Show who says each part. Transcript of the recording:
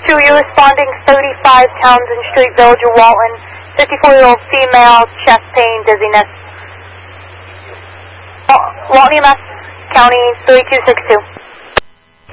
Speaker 1: you're responding 35 Townsend Street, Village of Walton, 54-year-old female, chest pain, dizziness. Walton EMS, County 3262.